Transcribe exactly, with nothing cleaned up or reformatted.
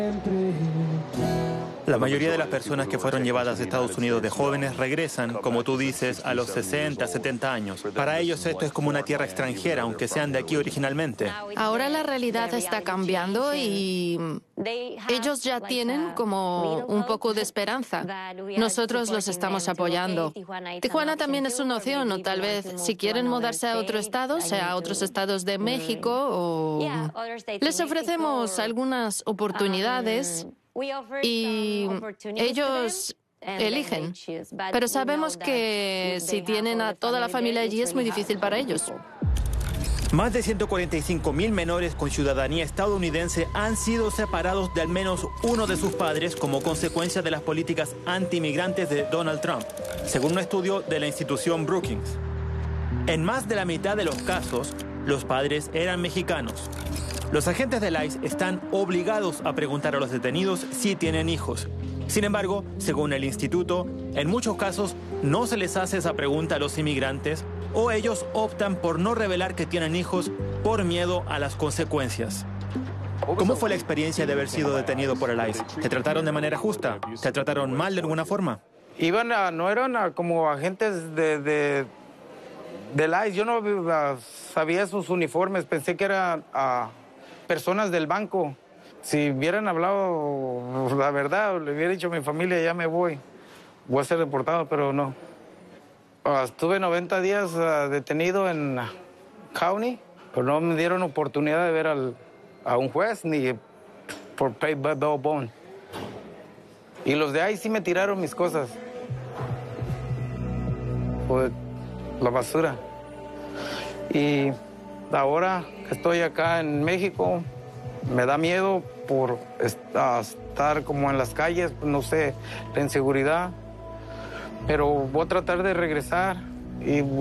La mayoría de las personas que fueron llevadas a Estados Unidos de jóvenes regresan, como tú dices, a los sesenta, setenta años. Para ellos esto es como una tierra extranjera, aunque sean de aquí originalmente. Ahora la realidad está cambiando y ellos ya tienen como un poco de esperanza. Nosotros los estamos apoyando. Tijuana también es una opción, o tal vez si quieren mudarse a otro estado, sea a otros estados de México, o les ofrecemos algunas oportunidades y ellos eligen. Pero sabemos que si tienen a toda la familia allí es muy difícil para ellos. Más de ciento cuarenta y cinco mil menores con ciudadanía estadounidense han sido separados de al menos uno de sus padres como consecuencia de las políticas anti-inmigrantes de Donald Trump, según un estudio de la institución Brookings. En más de la mitad de los casos, los padres eran mexicanos. Los agentes del I C E están obligados a preguntar a los detenidos si tienen hijos. Sin embargo, según el instituto, en muchos casos no se les hace esa pregunta a los inmigrantes o ellos optan por no revelar que tienen hijos por miedo a las consecuencias. ¿Cómo fue la experiencia de haber sido detenido por el I C E? ¿Te trataron de manera justa? ¿Te trataron mal de alguna forma? Iban a, no eran a, como agentes de, de, del I C E. Yo no a, sabía sus uniformes, pensé que eran a, personas del banco. Si hubieran hablado la verdad, le hubiera dicho a mi familia, ya me voy, voy a ser deportado, pero no. Uh, estuve noventa días uh, detenido en County, pero no me dieron oportunidad de ver al, a un juez ni por pay bail bond. Y los de ahí sí me tiraron mis cosas. Fue la basura. Y ahora que estoy acá en México, me da miedo por estar como en las calles, no sé, la inseguridad. Pero voy a tratar de regresar y